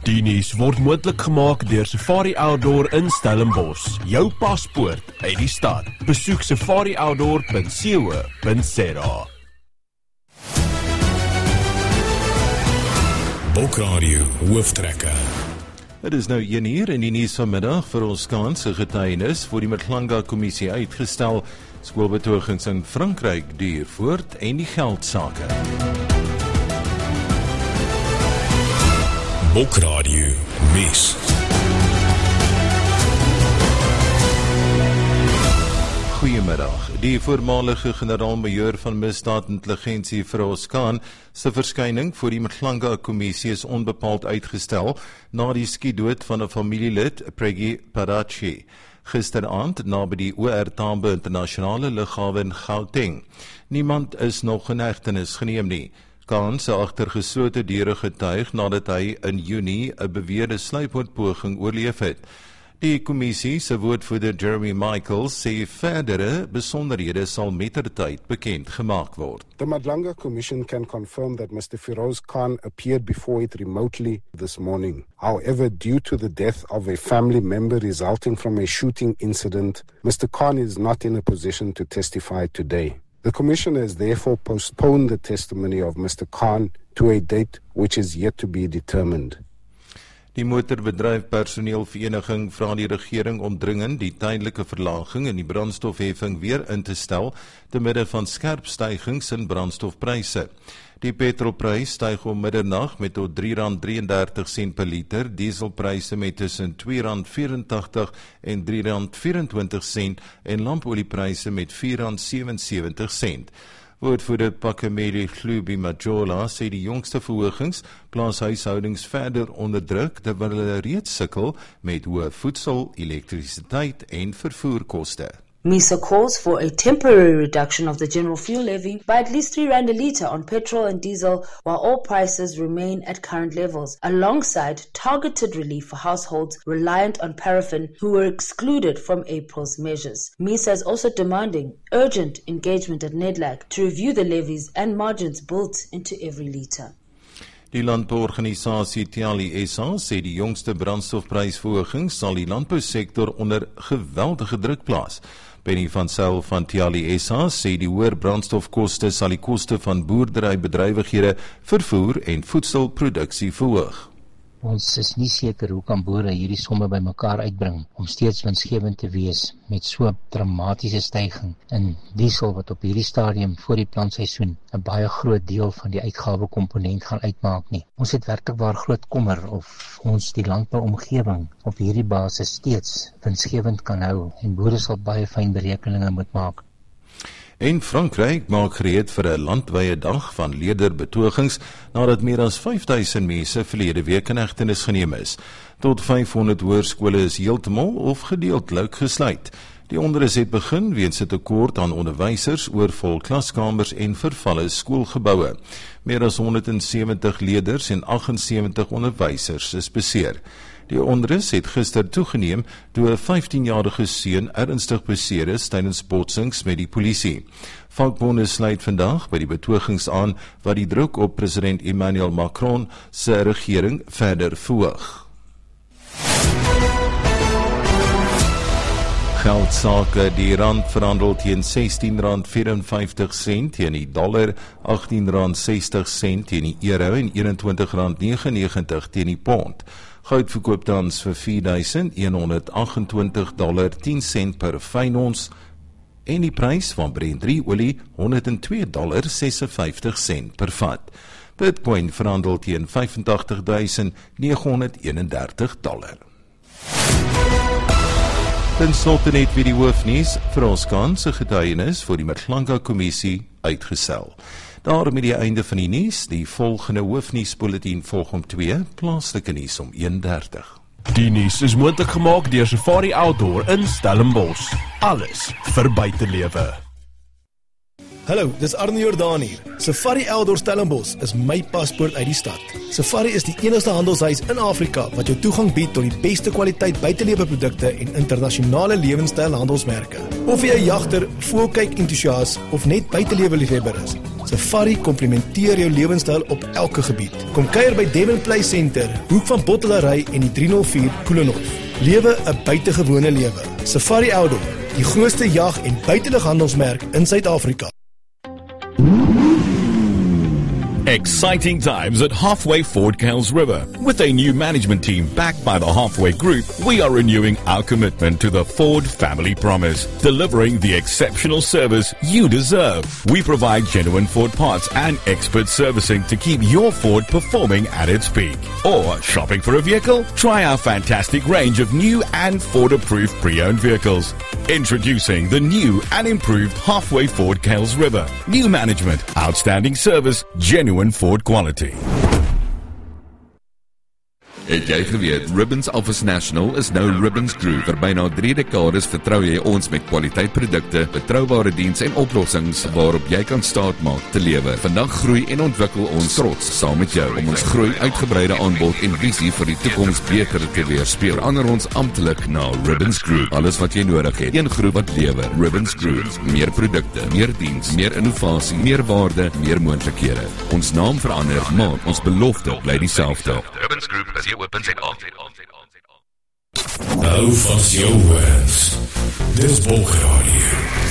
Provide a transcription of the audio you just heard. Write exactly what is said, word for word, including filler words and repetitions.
Die nuus word moontlik gemaak deur Safari Outdoor in Stellenbosch. Jou paspoort uit die stad. Besoek safari outdoor punt co punt za. Bokradio hooftrekker. Het is nou een uur in die nuus vanmiddag vir ons kanse getuienis voor die Mhlanga-kommissie uitgestel. Skoolbetogings in Frankryk duur voort en die geldsake. Bokradio nuus. Goeiemiddag. Die voormalige generaal-majoor van misdaadintelligensie Feroz Khan se verskyning voor die Mhlanga-kommissie is onbepaald uitgestel na die skietdood van 'n familielid, Preggy Parachi, gisteraand naby die O R Tambo internasionale lughawe in Gauteng. Niemand is nog in hegtenis geneem nie. Khan se agter geslote deure getuig nadat hy in Junie 'n beweerde sluipmoordpoging oorleef het. Die kommissie se woordvoerder Jeremy Michaels sê verdere besonderhede sal mettertyd bekend gemaak word. The Mhlanga Commission can confirm that Mister Feroz Khan appeared before it remotely this morning. However, due to the death of a family member resulting from a shooting incident, Mister Khan is not in a position to testify today. The Commission has therefore postponed the testimony of Mister Khan to a date which is yet to be determined. Die motorbedryfpersoneelvereniging vra die regering om dringend die tydelike verlaging in die brandstofheffing weer in te stel te midde van skerp stygings in brandstofpryse. Die petrolprys styg om middernag met tot drie rand drieëndertig per liter, dieselpryse met tussen twee rand vyerentagtig en drie rand vyerentwintig en lampoliepryse met vier rand sewensewentig. Woordvoerder Pakameli Hlubi Majola sê die jongste verhogings plaas huishoudings verder onder druk terwyl hulle reeds sukkel met hoë voedsel, elektrisiteit en vervoerkoste. MISA calls for a temporary reduction of the general fuel levy by at least three rand a litre on petrol and diesel while all prices remain at current levels, alongside targeted relief for households reliant on paraffin who were excluded from April's measures. MISA is also demanding urgent engagement at NEDLAC to review the levies and margins built into every litre. Die landbouorganisasie Tiali S A sê die jongste brandstofprysverhoging sal die landbousektor onder geweldige druk plaas. Penny van Sail van Tiali S A sê die hoër brandstofkoste sal die koste van boerderybedrywighede, vervoer en voedselproduksie verhoog. Ons is nie seker hoe kan boere hierdie somme bymekaar uitbring om steeds winsgewend te wees met so 'n dramatiese styging in diesel wat op hierdie stadium voor die plantseisoen 'n baie groot deel van die uitgawekomponent gaan uitmaak nie. Ons het werklik waar groot kommer of ons die landbouomgewing op hierdie basis steeds winsgewend kan hou en boere sal baie fyn berekeninge moet maak. En Frankryk maak gereed vir 'n landwyse dag van lederbetogings nadat meer as vyfduisend mense verlede week in hegtenis geneem is. Tot vyfhonderd hoërskole is heeltemal of gedeeltelik gesluit. Die onrus het begin weens 'n tekort aan onderwysers, oorvol klaskamers en vervalle skoolgeboue. Meer as honderdsewentig leerders en agtensewentig onderwysers is beseer. Die onrus het gister toegeneem toe 'n vyftienjarige seun ernstig beseer is tydens botsings met die polisie. Vakbonde sluit vandag by die betogings aan wat die druk op president Emmanuel Macron se regering verder verhoog. Geldsake, die rand verhandel teen sestien rand vyerenvyftig sent teen die dollar, agttien rand sestig sent teen die euro en eenentwintig rand negenennegentig teen die pond. Goud verkoop tans vir vier duisend honderdagentwintig dollar tien sent per fyn ons en die prys van Brent drie olie honderdtwee dollar sesenvyftig sent per vat. Bitcoin verhandel teen vyfentagtig duisend negenhonderdeenendertig dollar. Ten slotte net weer die hoofnuus vir ons kanse getuienis voor die Mhlanga-kommissie uitgestel. Daarmee die einde van die nuus, die volgende hoofnuusbulletin volg om twee, plaaslike nuus om een dertig. Die nuus is moontlik gemaak deur Safari Outdoor in Stellenbosch. Alles vir buitelewe. Hallo, dis Arne Jordaan hier. Safari Outdoor Stellenbosch is my paspoort uit die stad. Safari is die enigste handelshuis in Afrika wat jou toegang bied tot die beste kwaliteit buiteleweprodukte en internasionale lewenstyl handelsmerke. Of jy 'n jagter, voelkyk entoesias of net buitelewe liefhebber is, Safari komplementeer jou lewenstyl op elke gebied. Kom kuier by Devon Play Center, hoek van Bottelarij en die drie nul vier Koelenhof. Lewe 'n buitengewone lewe. Safari Outdoor, die grootste jag- en buitelughandelsmerk in Suid-Afrika. Exciting times at Halfway Ford Kales River. With a new management team backed by the Halfway Group, we are renewing our commitment to the Ford family promise, delivering the exceptional service you deserve. We provide genuine Ford parts and expert servicing to keep your Ford performing at its peak. Or shopping for a vehicle? Try our fantastic range of new and Ford-approved pre-owned vehicles. Introducing the new and improved Halfway Ford Kales River. New management, outstanding service, genuine Ford quality. Het jy geweet, Ribbons Office National is nou Ribbons Group. Vir byna drie dekades vertrou jy ons met kwaliteitprodukte, betroubare diens en oplossings waarop jy kan staatmaak te lewer. Vandag groei en ontwikkel ons trots saam met jou om ons groei, uitgebreide aanbod en visie vir die toekoms beter te weerspieël. Verander ons amptelik na Ribbons Group. Alles wat jy nodig het, een groep wat lewer. Ribbons Group. Meer produkte, meer diens, meer innovasie, meer waarde, meer moontlikhede. Ons naam verander, maar ons belofte bly dieselfde. Ribbons Group is Weapons en al. Nou vas jou horens. Dis Bulk Radio.